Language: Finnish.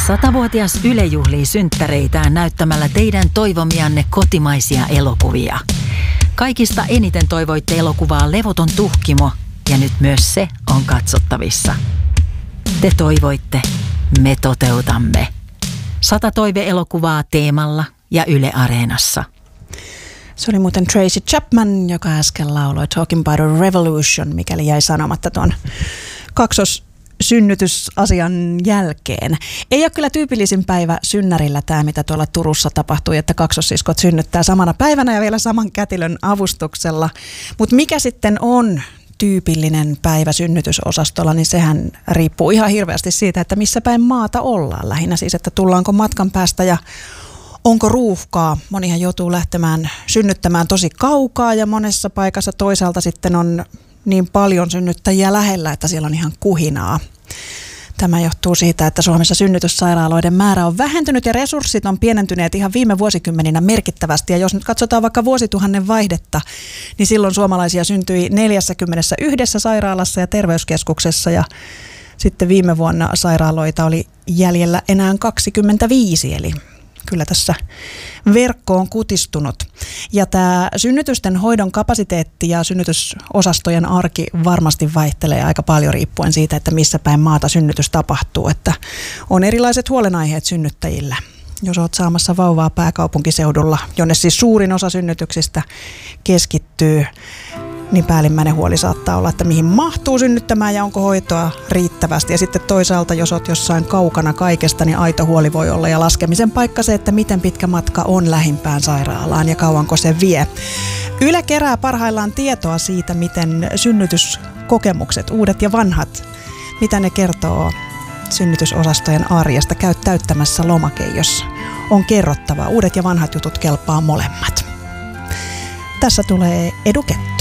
100-vuotias Yle juhlii synttäreitään näyttämällä teidän toivomianne kotimaisia elokuvia. Kaikista eniten toivoitte elokuvaa Levoton tuhkimo, ja nyt myös se on katsottavissa. Te toivoitte, me toteutamme. 100 toive-elokuvaa Teemalla ja Yle Areenassa. Se oli muuten Tracy Chapman, joka äsken lauloi Talking About a Revolution, mikäli jäi sanomatta tuon synnytysasian jälkeen. Ei ole kyllä tyypillisin päivä synnärillä tämä, mitä tuolla Turussa tapahtui, että kaksossiskot synnyttää samana päivänä ja vielä saman kätilön avustuksella. Mutta mikä sitten on tyypillinen päivä synnytysosastolla, niin sehän riippuu ihan hirveästi siitä, että missä päin maata ollaan. Lähinnä siis, että tullaanko matkan päästä ja onko ruuhkaa. Monihan joutuu lähtemään synnyttämään tosi kaukaa ja monessa paikassa toisaalta sitten on niin paljon synnyttäjiä lähellä, että siellä on ihan kuhinaa. Tämä johtuu siitä, että Suomessa synnytyssairaaloiden määrä on vähentynyt ja resurssit on pienentyneet ihan viime vuosikymmeninä merkittävästi. Ja jos nyt katsotaan vaikka vuosituhannen vaihdetta, niin silloin suomalaisia syntyi 41 sairaalassa ja terveyskeskuksessa ja sitten viime vuonna sairaaloita oli jäljellä enää 25, eli kyllä tässä verkko on kutistunut. Ja tämä synnytysten hoidon kapasiteetti ja synnytysosastojen arki varmasti vaihtelee aika paljon riippuen siitä, että missä päin maata synnytys tapahtuu. Että on erilaiset huolenaiheet synnyttäjillä. Jos olet saamassa vauvaa pääkaupunkiseudulla, jonne siis suurin osa synnytyksistä keskittyy, niin päällimmäinen huoli saattaa olla, että mihin mahtuu synnyttämään ja onko hoitoa riittävästi. Ja sitten toisaalta, jos olet jossain kaukana kaikesta, niin aito huoli voi olla. Ja laskemisen paikka se, että miten pitkä matka on lähimpään sairaalaan ja kauanko se vie. Yle kerää parhaillaan tietoa siitä, miten synnytyskokemukset, uudet ja vanhat, mitä ne kertoo synnytysosastojen arjesta. Käy täyttämässä lomake, jos on kerrottavaa. Uudet ja vanhat jutut kelpaa molemmat. Tässä tulee Eduket.